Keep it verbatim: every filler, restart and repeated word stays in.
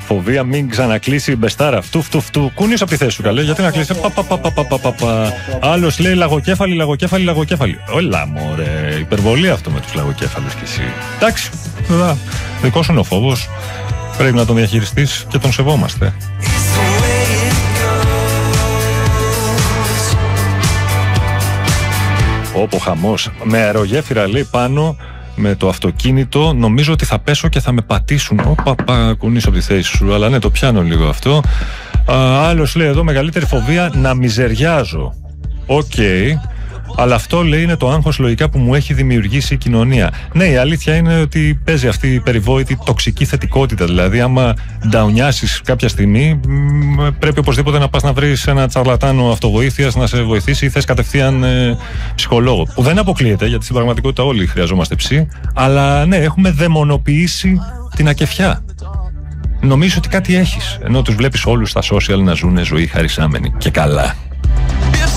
Φοβία μην ξανακλείσει η μπεστάρα. Φτου, φτου, φτου. Κούνησε από τη θέση σου, καλέ. Γιατί να κλείσει. Πα, πα, πα, πα, πα, πα, πα. Άλλος λέει λαγοκέφαλη, λαγοκέφαλη, λαγοκέφαλη. Όλα μωρέ. Υπερβολή αυτό με τους λαγοκέφαλους κι εσύ. Εντάξει. Βέβαια. Δικό σου είναι ο φόβος. Πρέπει να τον διαχειριστείς και τον σεβόμαστε. Όπο χαμός. Με αερογέφυρα λέει πάνω με το αυτοκίνητο. Νομίζω ότι θα πέσω και θα με πατήσουν. Ωπα, πα, κουνήσω από τη θέση σου. Αλλά ναι, το πιάνω λίγο αυτό. Α, άλλος λέει εδώ μεγαλύτερη φοβία να μιζεριάζω. Οκ. Okay. Αλλά αυτό λέει είναι το άγχος λογικά που μου έχει δημιουργήσει η κοινωνία. Ναι, η αλήθεια είναι ότι παίζει αυτή η περιβόητη τοξική θετικότητα. Δηλαδή, άμα νταουνιάσεις κάποια στιγμή, πρέπει οπωσδήποτε να πας να βρεις ένα τσαρλατάνο αυτοβοήθειας να σε βοηθήσει ή θες κατευθείαν ε, ψυχολόγο. Που δεν αποκλείεται, γιατί στην πραγματικότητα όλοι χρειαζόμαστε ψη. Αλλά ναι, έχουμε δαιμονοποιήσει την ακεφιά. Νομίζεις ότι κάτι έχεις, ενώ τους βλέπεις όλους στα social να ζουν ζωή χαρισάμενοι. Και καλά.